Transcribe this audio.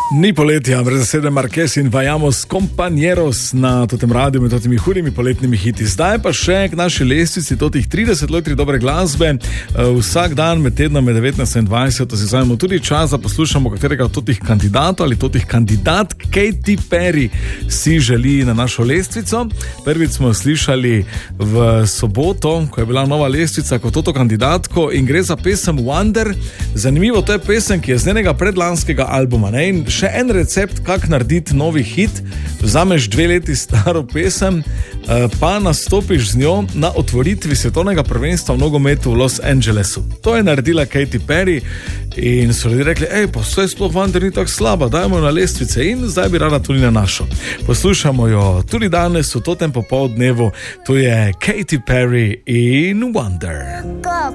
Ni poletja, brez zasede Marquez in Vajamos Compañeros na tem radiju med temi hudimi poletnimi hiti. Zdaj pa še k naši lestvici totih 30 let dobre glasbe. Vsak dan med tednom med 19 in 20 si vzamemo tudi čas, da poslušamo katerega od totih kandidatov ali totih kandidatk. Katy Perry si želi na našo lestvico. Prvič smo slišali v soboto, ko je bila nova lestvica kot toto kandidatko in gre za pesem Wonder. Zanimivo, to je pesem, ki je z njenega predlanskega albuma, ne? In še en recept, kak narediti novi hit. Vzameš 2 leti staro pesem, pa nastopiš z njo na otvoritvi svetovnega prvenstva v nogometu v Los Angelesu. To je naredila Katy Perry in so ljudje rekli, pa vse sploh Wonder ni tako slaba, dajmo na lestvice in zdaj bi rada tudi na našo. Poslušamo jo tudi danes v totem popoldnevu, to je Katy Perry in Wonder.